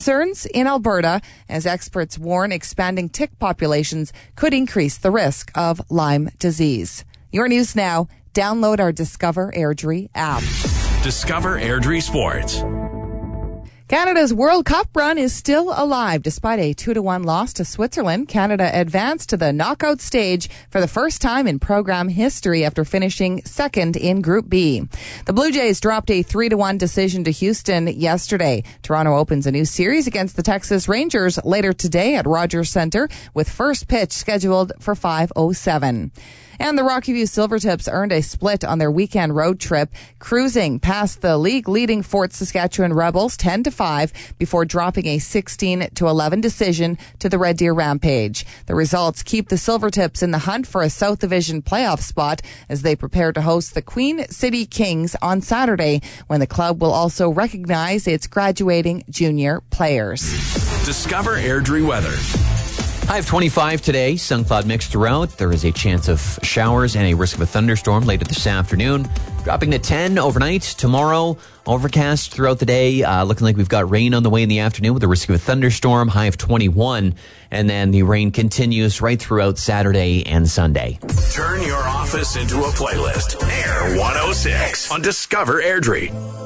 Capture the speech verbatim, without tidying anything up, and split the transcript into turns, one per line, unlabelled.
concerns in Alberta as experts warn expanding tick populations could increase the risk of Lyme disease. Your news now. Download our Discover Airdrie app.
Discover Airdrie Sports.
Canada's World Cup run is still alive. Despite a two to one loss to Switzerland, Canada advanced to the knockout stage for the first time in program history after finishing second in Group B. The Blue Jays dropped a three to one decision to Houston yesterday. Toronto opens a new series against the Texas Rangers later today at Rogers Centre, with first pitch scheduled for five oh seven. And the Rocky View Silvertips earned a split on their weekend road trip, cruising past the league-leading Fort Saskatchewan Rebels ten to five before dropping a sixteen to eleven decision to the Red Deer Rampage. The results keep the Silvertips in the hunt for a South Division playoff spot as they prepare to host the Queen City Kings on Saturday, when the club will also recognize its graduating junior players.
Discover Airdrie weather.
High of twenty-five today, sun cloud mix throughout. There is a chance of showers and a risk of a thunderstorm later this afternoon. Dropping to ten overnight. Tomorrow, overcast throughout the day. Uh, looking like we've got rain on the way in the afternoon with a risk of a thunderstorm. High of twenty-one. And then the rain continues right throughout Saturday and Sunday.
Turn your office into a playlist. Air one oh six on Discover Airdrie.